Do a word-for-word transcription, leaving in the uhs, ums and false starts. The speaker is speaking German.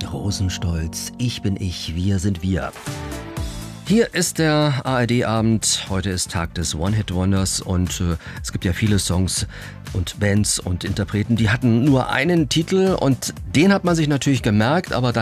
Rosenstolz, Ich bin ich, wir sind wir. Hier ist der A R D-Abend. Heute ist Tag des One-Hit-Wonders und äh, es gibt ja viele Songs und Bands und Interpreten, die hatten nur einen Titel und den hat man sich natürlich gemerkt, aber dann